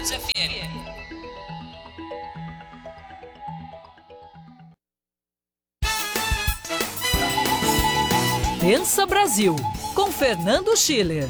News FM. Pensa Brasil, com Fernando Schiller.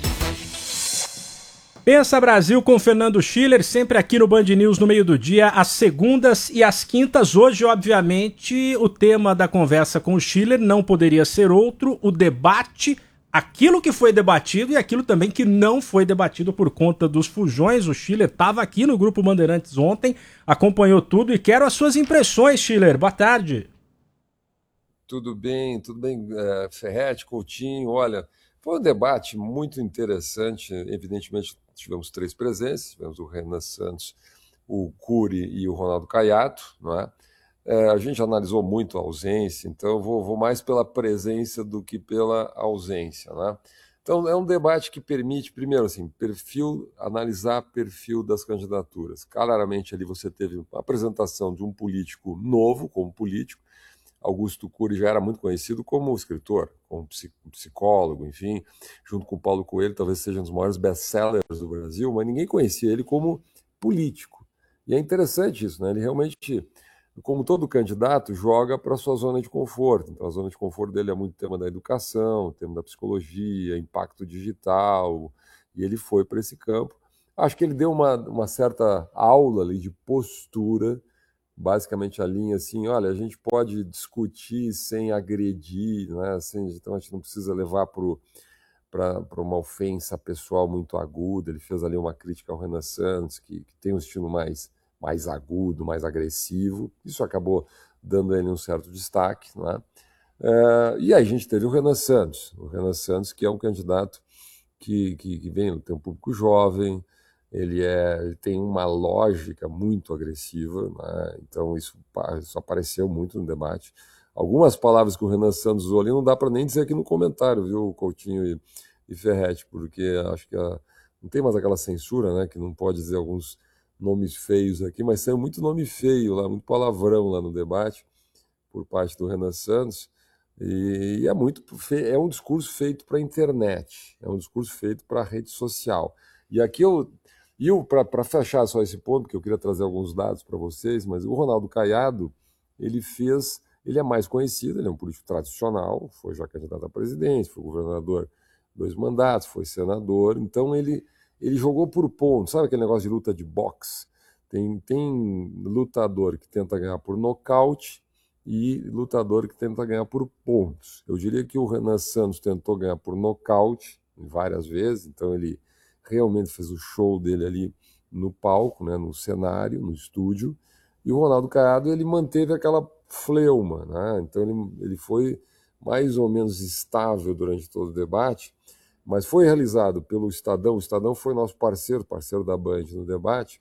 Pensa Brasil com Fernando Schiller, sempre aqui no Band News no meio do dia, às segundas e às quintas. Hoje, obviamente, o tema da conversa com o Schiller não poderia ser outro, o debate, aquilo que foi debatido e aquilo também que não foi debatido por conta dos fujões. O Schiller estava aqui no Grupo Bandeirantes ontem, acompanhou tudo e quero as suas impressões, Schiller. Boa tarde. Tudo bem, Ferretti, Coutinho, olha, foi um debate muito interessante, evidentemente tivemos três presenças, tivemos o Renan Santos, o Cury e o Ronaldo Caiado, não é? A gente analisou muito a ausência, então eu vou mais pela presença do que pela ausência, né? Então é um debate que permite, primeiro assim, analisar perfil das candidaturas. Claramente ali você teve a apresentação de um político novo como político. Augusto Cury já era muito conhecido como escritor, como psicólogo, enfim, junto com Paulo Coelho, talvez seja um dos maiores best-sellers do Brasil, mas ninguém conhecia ele como político. E é interessante isso, né? Ele realmente, como todo candidato, joga para a sua zona de conforto. Então, a zona de conforto dele é muito tema da educação, tema da psicologia, impacto digital, e ele foi para esse campo. Acho que ele deu uma certa aula ali de postura, basicamente a linha assim, olha, a gente pode discutir sem agredir, né? Então a gente não precisa levar para uma ofensa pessoal muito aguda. Ele fez ali uma crítica ao Renan Santos, que tem um estilo mais agudo, mais agressivo. Isso acabou dando a ele um certo destaque, né? E aí a gente teve o Renan Santos que é um candidato que vem, tem um público jovem, ele tem uma lógica muito agressiva, né? Então isso apareceu muito no debate. Algumas palavras que o Renan Santos usou ali não dá para nem dizer aqui no comentário, viu, Coutinho e Ferretti, porque acho que não tem mais aquela censura, né, que não pode dizer alguns nomes feios aqui, mas saiu muito nome feio lá, muito palavrão lá no debate por parte do Renan Santos. E é um discurso feito para a internet, é um discurso feito para a rede social. E aqui para fechar só esse ponto, que eu queria trazer alguns dados para vocês, mas o Ronaldo Caiado, ele é mais conhecido, ele é um político tradicional, foi já candidato à presidência, foi governador 2 mandatos, foi senador, então ele jogou por pontos, sabe aquele negócio de luta de boxe? Tem lutador que tenta ganhar por nocaute e lutador que tenta ganhar por pontos. Eu diria que o Renan Santos tentou ganhar por nocaute várias vezes, então ele realmente fez o show dele ali no palco, né, no cenário, no estúdio, e o Ronaldo Caiado ele manteve aquela fleuma, né? Então ele foi mais ou menos estável durante todo o debate, mas foi realizado pelo Estadão. O Estadão foi nosso parceiro da Band no debate,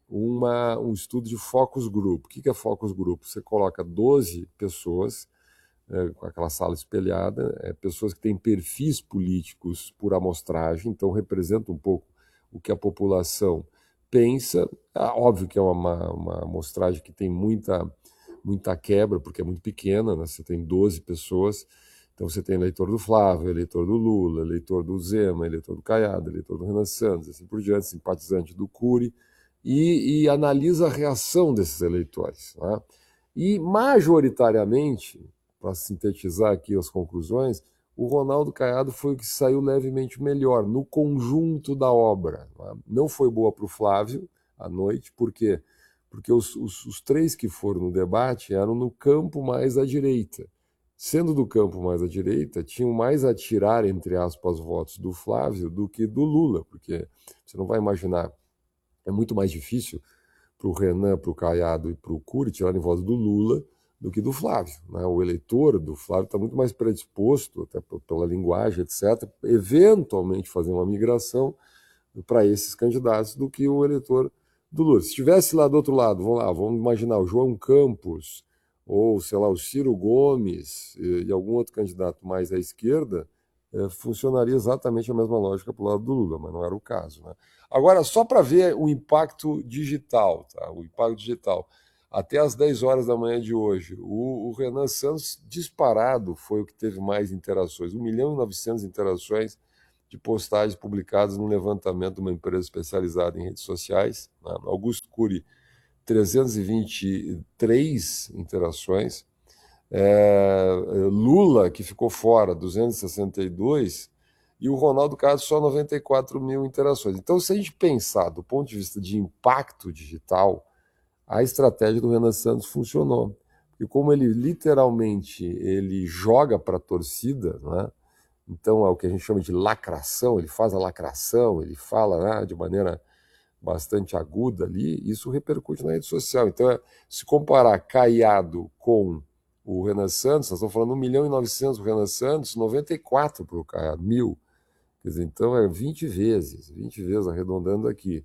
um estudo de focus group. O que é focus group? Você coloca 12 pessoas com aquela sala espelhada, pessoas que têm perfis políticos por amostragem, então representa um pouco o que a população pensa. Óbvio que é uma amostragem que tem muita quebra, porque é muito pequena, né? Você tem 12 pessoas, então você tem eleitor do Flávio, eleitor do Lula, eleitor do Zema, eleitor do Caiado, eleitor do Renan Santos, assim por diante, simpatizante do Cury, e analisa a reação desses eleitores, né? E majoritariamente, para sintetizar aqui as conclusões, o Ronaldo Caiado foi o que saiu levemente melhor no conjunto da obra. Não foi boa para o Flávio à noite, por quê? Porque os três que foram no debate eram no campo mais à direita. Sendo do campo mais à direita, tinham mais a tirar, entre aspas, votos do Flávio do que do Lula, porque você não vai imaginar, é muito mais difícil para o Renan, para o Caiado e para o Cury tirarem votos do Lula do que do Flávio, né? O eleitor do Flávio está muito mais predisposto, até pela linguagem, etc., eventualmente fazer uma migração para esses candidatos do que o eleitor do Lula. Se estivesse lá do outro lado, vamos imaginar o João Campos, ou, sei lá, o Ciro Gomes e algum outro candidato mais à esquerda, funcionaria exatamente a mesma lógica para o lado do Lula, mas não era o caso, né? Agora, só para ver o impacto digital, tá? O impacto digital. Até às 10 horas da manhã de hoje, o Renan Santos disparado foi o que teve mais interações, 1.900.000 interações de postagens publicadas no levantamento de uma empresa especializada em redes sociais, né? Augusto Cury, 323 interações, Lula, que ficou fora, 262, e o Ronaldo Caiado só 94 mil interações. Então, se a gente pensar do ponto de vista de impacto digital, a estratégia do Renan Santos funcionou. E como ele literalmente ele joga para a torcida, né? Então é o que a gente chama de lacração, ele faz a lacração, ele fala, né, de maneira bastante aguda ali, isso repercute na rede social. Então, se comparar Caiado com o Renan Santos, nós estamos falando 1.900.000 para o Renan Santos, 94 para o Caiado, 1.000. Quer dizer, então é 20 vezes arredondando aqui.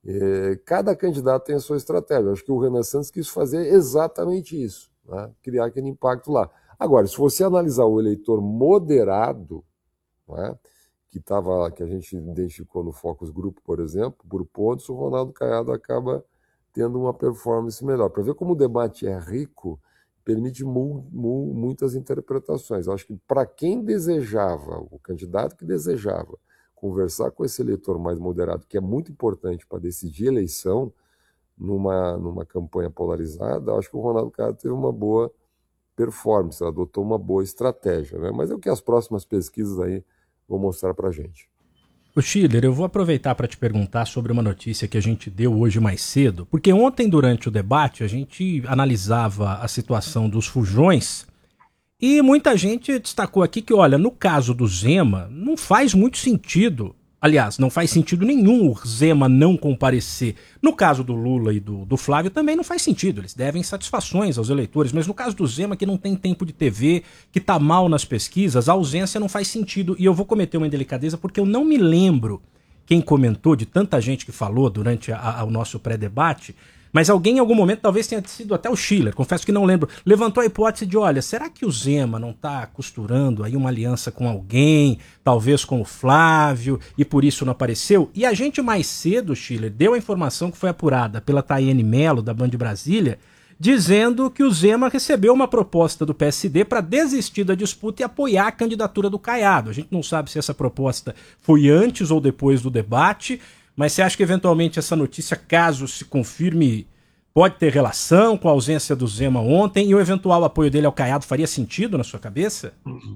Cada candidato tem a sua estratégia. Eu acho que o Renan Santos quis fazer exatamente isso, né? Criar aquele impacto lá. Agora, se você analisar o eleitor moderado, né, que a gente identificou no Focus Group, por exemplo, por pontos, o Ronaldo Caiado acaba tendo uma performance melhor. Para ver como o debate é rico, permite muitas interpretações. Eu acho que para quem desejava, o candidato que desejava conversar com esse eleitor mais moderado, que é muito importante para decidir eleição numa campanha polarizada, acho que o Ronaldo Caiado teve uma boa performance, adotou uma boa estratégia, né? Mas é o que as próximas pesquisas aí vão mostrar para a gente. O Schiller, eu vou aproveitar para te perguntar sobre uma notícia que a gente deu hoje mais cedo, porque ontem, durante o debate, a gente analisava a situação dos fujões e muita gente destacou aqui que, olha, no caso do Zema, não faz muito sentido. Aliás, não faz sentido nenhum o Zema não comparecer. No caso do Lula e do Flávio também não faz sentido, eles devem satisfações aos eleitores, mas no caso do Zema, que não tem tempo de TV, que tá mal nas pesquisas, a ausência não faz sentido. E eu vou cometer uma indelicadeza porque eu não me lembro quem comentou, de tanta gente que falou durante o nosso pré-debate, mas alguém em algum momento, talvez tenha sido até o Schiller, confesso que não lembro, levantou a hipótese de, olha, será que o Zema não está costurando aí uma aliança com alguém, talvez com o Flávio, e por isso não apareceu? E a gente mais cedo, Schiller, deu a informação que foi apurada pela Tayane Mello, da Band Brasília, dizendo que o Zema recebeu uma proposta do PSD para desistir da disputa e apoiar a candidatura do Caiado. A gente não sabe se essa proposta foi antes ou depois do debate, mas você acha que eventualmente essa notícia, caso se confirme, pode ter relação com a ausência do Zema ontem e o eventual apoio dele ao Caiado faria sentido na sua cabeça?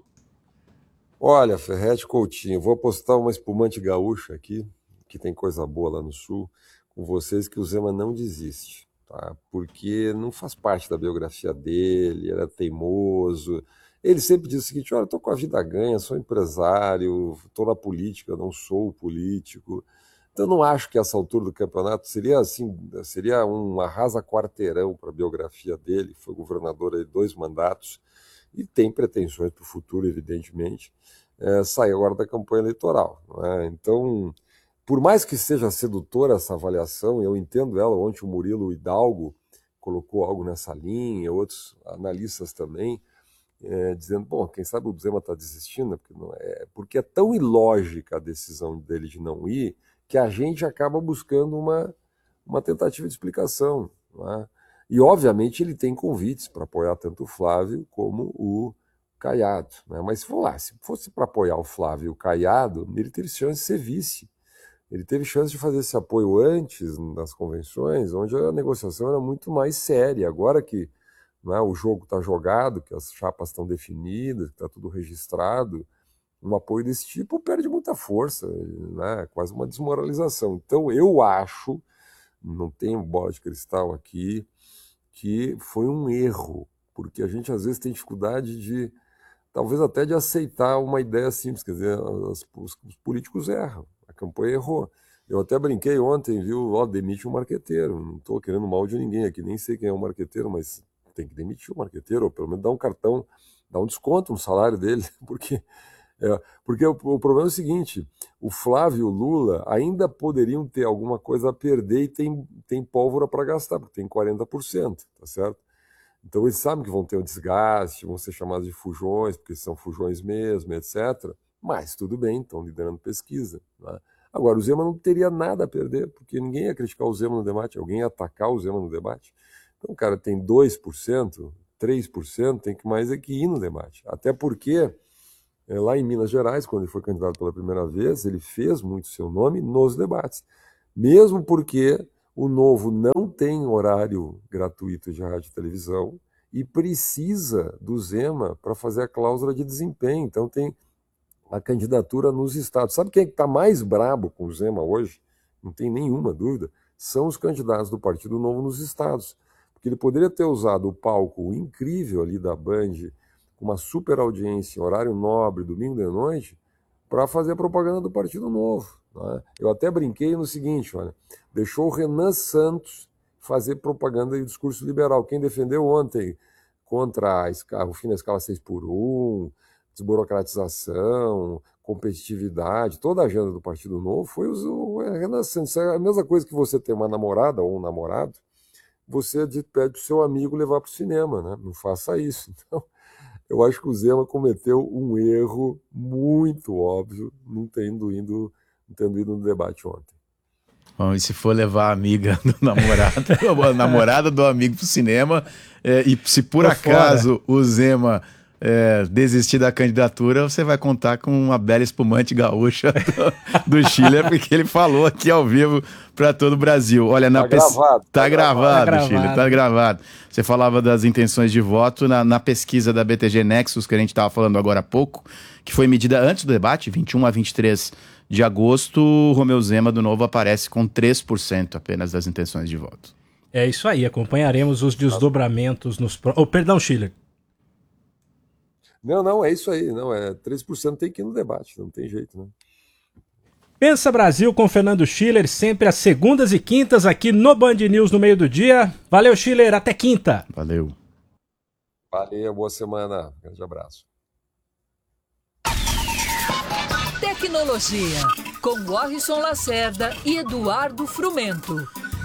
Olha, Ferretti, Coutinho, vou apostar uma espumante gaúcha aqui, que tem coisa boa lá no Sul, com vocês, que o Zema não desiste, tá? Porque não faz parte da biografia dele, era teimoso. Ele sempre diz o seguinte, olha, estou com a vida ganha, sou empresário, estou na política, não sou político. Então, não acho que essa altura do campeonato seria um arrasa-quarteirão para a biografia dele. Foi governador aí 2 mandatos e tem pretensões para o futuro, evidentemente. Sai agora da campanha eleitoral, né? Então, por mais que seja sedutora essa avaliação, eu entendo ela. Ontem o Murilo Hidalgo colocou algo nessa linha, outros analistas também, dizendo, bom, quem sabe o Zema está desistindo, porque é tão ilógica a decisão dele de não ir, que a gente acaba buscando uma tentativa de explicação, né? E, obviamente, ele tem convites para apoiar tanto o Flávio como o Caiado, né? Mas se fosse para apoiar o Flávio e o Caiado, ele teve chance de ser vice. Ele teve chance de fazer esse apoio antes, nas convenções, onde a negociação era muito mais séria. Agora que, né, o jogo está jogado, que as chapas estão definidas, que está tudo registrado, um apoio desse tipo perde muita força, né? Quase uma desmoralização. Então eu acho, não tenho bola de cristal aqui, que foi um erro, porque a gente às vezes tem dificuldade talvez até de aceitar uma ideia simples, quer dizer, os políticos erram, a campanha errou. Eu até brinquei ontem, viu, demite um marqueteiro, não estou querendo mal de ninguém aqui, nem sei quem é o marqueteiro, mas tem que demitir o marqueteiro, ou pelo menos dar um cartão, dar um desconto no salário dele, porque o problema é o seguinte, o Flávio e o Lula ainda poderiam ter alguma coisa a perder e tem pólvora para gastar, porque tem 40%, tá certo? Então eles sabem que vão ter um desgaste, vão ser chamados de fujões, porque são fujões mesmo, etc. Mas tudo bem, estão liderando pesquisa, né? Agora, o Zema não teria nada a perder, porque ninguém ia criticar o Zema no debate, alguém ia atacar o Zema no debate. Então o cara tem 2%, 3%, tem que mais é que ir no debate. Até porque Lá em Minas Gerais, quando ele foi candidato pela primeira vez, ele fez muito seu nome nos debates. Mesmo porque o Novo não tem horário gratuito de rádio e televisão e precisa do Zema para fazer a cláusula de desempenho. Então tem a candidatura nos estados. Sabe quem é que está mais brabo com o Zema hoje? Não tem nenhuma dúvida. São os candidatos do Partido Novo nos estados. Porque ele poderia ter usado o palco incrível ali da Band, com uma super audiência, em horário nobre, domingo de noite, para fazer a propaganda do Partido Novo. Né? Eu até brinquei no seguinte, olha, deixou o Renan Santos fazer propaganda e discurso liberal. Quem defendeu ontem contra o fim da escala 6x1, desburocratização, competitividade, toda a agenda do Partido Novo foi o Renan Santos. É a mesma coisa que você ter uma namorada ou um namorado, você pede para o seu amigo levar para o cinema, né? Não faça isso. Então, eu acho que o Zema cometeu um erro muito óbvio, não tendo ido no debate ontem. Bom, e se for levar a amiga do namorado, a namorada do amigo pro cinema, e se por acaso o Zema desistir da candidatura, você vai contar com uma bela espumante gaúcha do Schiller, porque ele falou aqui ao vivo para todo o Brasil. Olha, tá gravado, Schiller, tá gravado. Você falava das intenções de voto na pesquisa da BTG Nexus, que a gente estava falando agora há pouco, que foi medida antes do debate, 21 a 23 de agosto, o Romeu Zema, do Novo, aparece com 3% apenas das intenções de voto. É isso aí, acompanharemos os desdobramentos nos... perdão, Schiller. Não, é isso aí. Não, 3% tem que ir no debate, não tem jeito, né? Pensa Brasil com Fernando Schiller, sempre às segundas e quintas aqui no Band News no meio do dia. Valeu, Schiller, até quinta. Valeu, boa semana. Grande abraço. Tecnologia, com Warrison Lacerda e Eduardo Frumento.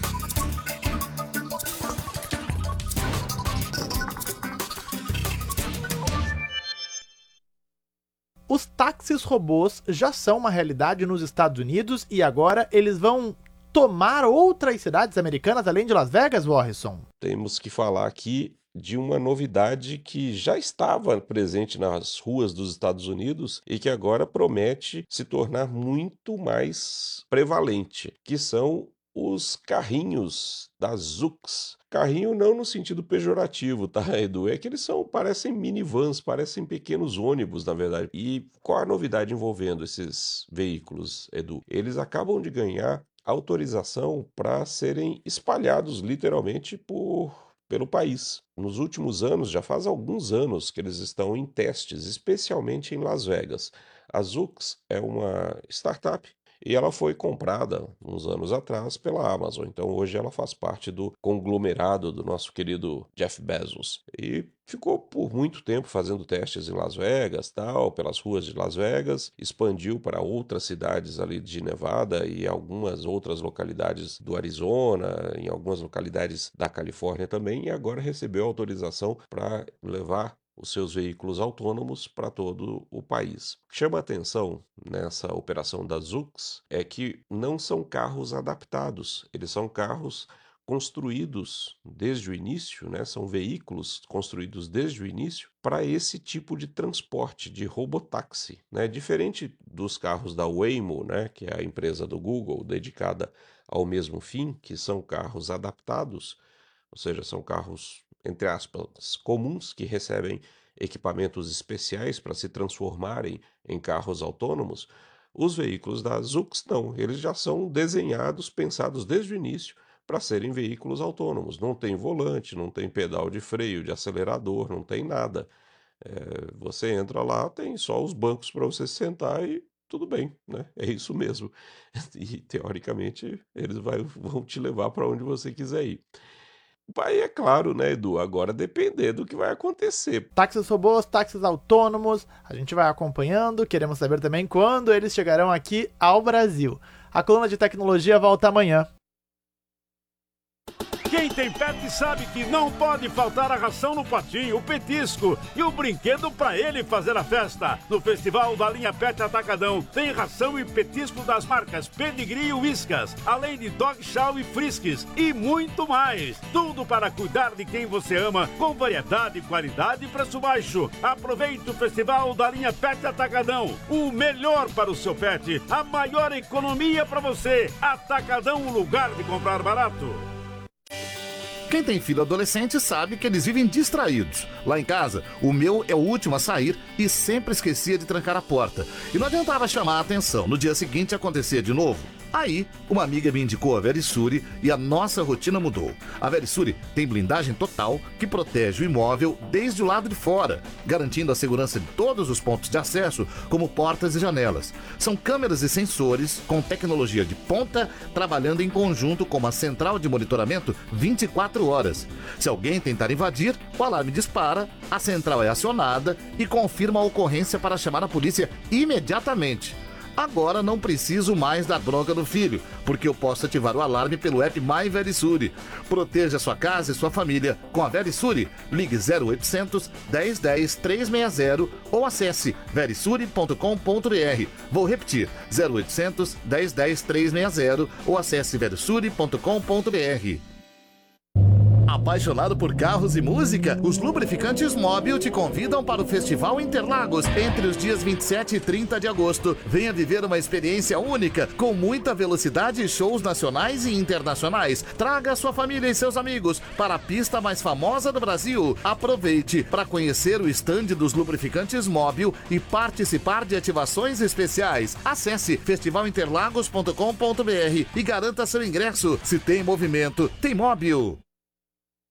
Os táxis robôs já são uma realidade nos Estados Unidos e agora eles vão tomar outras cidades americanas além de Las Vegas, Warrison? Temos que falar aqui de uma novidade que já estava presente nas ruas dos Estados Unidos e que agora promete se tornar muito mais prevalente, que são os carrinhos da Zoox. Carrinho não no sentido pejorativo, tá, Edu? É que eles parecem minivans, parecem pequenos ônibus, na verdade. E qual a novidade envolvendo esses veículos, Edu? Eles acabam de ganhar autorização para serem espalhados literalmente pelo país. Nos últimos anos, já faz alguns anos que eles estão em testes, especialmente em Las Vegas. A Zoox é uma startup e ela foi comprada uns anos atrás pela Amazon. Então hoje ela faz parte do conglomerado do nosso querido Jeff Bezos. E ficou por muito tempo fazendo testes em Las Vegas, pelas ruas de Las Vegas, expandiu para outras cidades ali de Nevada e algumas outras localidades do Arizona, em algumas localidades da Califórnia também, e agora recebeu autorização para levar os seus veículos autônomos para todo o país. Chama a atenção nessa operação da Zoox é que não são carros adaptados, eles são carros construídos desde o início, né? São veículos construídos desde o início para esse tipo de transporte, de robotáxi, né? Diferente dos carros da Waymo, né? Que é a empresa do Google dedicada ao mesmo fim, que são carros adaptados, ou seja, são carros, entre aspas, comuns, que recebem equipamentos especiais para se transformarem em carros autônomos. Os veículos da Zoox não, eles já são desenhados, pensados desde o início para serem veículos autônomos. Não tem volante, não tem pedal de freio, de acelerador, não tem nada. Você entra lá, tem só os bancos para você sentar e tudo bem, né? É isso mesmo. E, teoricamente, eles vão te levar para onde você quiser ir. Vai, é claro, né, Edu? Agora depender do que vai acontecer. Táxis robôs, táxis autônomos, a gente vai acompanhando, queremos saber também quando eles chegarão aqui ao Brasil. A coluna de tecnologia volta amanhã. Quem tem pet sabe que não pode faltar a ração no potinho, o petisco e o brinquedo para ele fazer a festa. No Festival da Linha Pet Atacadão tem ração e petisco das marcas Pedigree e Whiskas, além de Dog Chow e Friskies e muito mais. Tudo para cuidar de quem você ama, com variedade, qualidade e preço baixo. Aproveite o Festival da Linha Pet Atacadão. O melhor para o seu pet, a maior economia para você. Atacadão, o lugar de comprar barato. Quem tem filho adolescente sabe que eles vivem distraídos. Lá em casa, o meu é o último a sair e sempre esquecia de trancar a porta. E não adiantava chamar a atenção, no dia seguinte acontecia de novo. Aí, uma amiga me indicou a Verisure e a nossa rotina mudou. A Verisure tem blindagem total que protege o imóvel desde o lado de fora, garantindo a segurança de todos os pontos de acesso, como portas e janelas. São câmeras e sensores com tecnologia de ponta, trabalhando em conjunto com uma central de monitoramento 24 horas. Se alguém tentar invadir, o alarme dispara, a central é acionada e confirma a ocorrência para chamar a polícia imediatamente. Agora não preciso mais dar bronca no filho, porque eu posso ativar o alarme pelo app My Verisure. Proteja sua casa e sua família com a Verisure. Ligue 0800 1010 360 ou acesse verisure.com.br. Vou repetir, 0800 1010 360 ou acesse verisure.com.br. Apaixonado por carros e música? Os Lubrificantes Móbil te convidam para o Festival Interlagos entre os dias 27 e 30 de agosto. Venha viver uma experiência única, com muita velocidade e shows nacionais e internacionais. Traga sua família e seus amigos para a pista mais famosa do Brasil. Aproveite para conhecer o estande dos Lubrificantes Móbil e participar de ativações especiais. Acesse festivalinterlagos.com.br e garanta seu ingresso. Se tem movimento, tem Móbil.